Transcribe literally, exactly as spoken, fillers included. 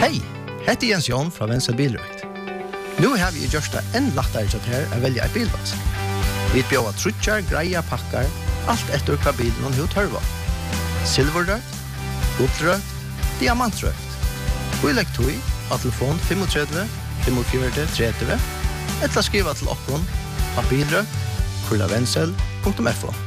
Hei, hette Jens Jon fra Venstre Bilrøkt. Nå har vi gjort det enn lettere til her å velge et bilvask. Vi bjør trutjar, greia, pakkar, alt etter hva bilen og tørva. Silverrøkt, guldrøkt, diamantrøkt. Og i legg tog av telefon fem tre fem fire tre tre, eller skriva til okkon av bilrøkt, kurlavensel punktum f o.